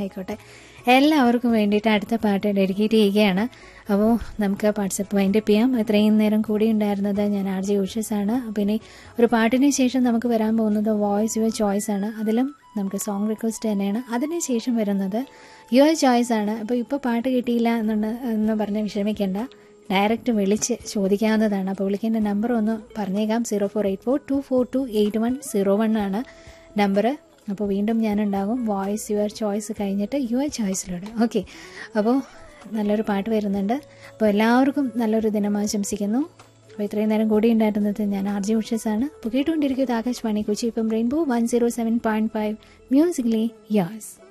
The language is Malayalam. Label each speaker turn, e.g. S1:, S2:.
S1: ആയിക്കോട്ടെ. എല്ലാവർക്കും വേണ്ടിയിട്ട് അടുത്ത പാട്ട് ഡെഡിക്കേറ്റ് ചെയ്യുകയാണ്. അപ്പോൾ നമുക്ക് വാട്സപ്പ് വൈൻഡപ്പ് ചെയ്യാം. ഇത്രയും നേരം കൂടി ഉണ്ടായിരുന്നത് ഞാൻ RJ ഉഷസ് ആണ്. അപ്പോൾ ഇനി ഒരു പാട്ടിന് ശേഷം നമുക്ക് വരാൻ പോകുന്നത് വോയിസ് യുവർ ചോയ്സ് ആണ്. അതിലും നമുക്ക് സോങ് റിക്വസ്റ്റ് തന്നെയാണ്. അതിനുശേഷം വരുന്നത് യുവർ ചോയ്സ് ആണ്. അപ്പോൾ ഇപ്പോൾ പാട്ട് കിട്ടിയില്ല എന്ന് പറഞ്ഞ് വിഷമിക്കേണ്ട, ഡയറക്റ്റ് വിളിച്ച് ചോദിക്കാവുന്നതാണ്. അപ്പോൾ വിളിക്കേണ്ട നമ്പർ ഒന്ന് പറഞ്ഞേക്കാം. 0484242801 ആണ് നമ്പർ. അപ്പോൾ വീണ്ടും ഞാനുണ്ടാകും വോയിസ് യുവർ ചോയ്സ് കഴിഞ്ഞിട്ട് യുവർ ചോയ്സിലൂടെ. ഓക്കെ, അപ്പോൾ നല്ലൊരു പാട്ട് വരുന്നുണ്ട്. അപ്പോൾ എല്ലാവർക്കും നല്ലൊരു ദിനം ആശംസിക്കുന്നു. അപ്പോൾ ഇത്രയും നേരം കൂടി ഉണ്ടായിരുന്നത് ഞാൻ RJ ഉഷസ് ആണ്. അപ്പോൾ കേട്ടുകൊണ്ടിരിക്കുന്നത് Akashvani Kochi FM rainbow 107.5 musically yours.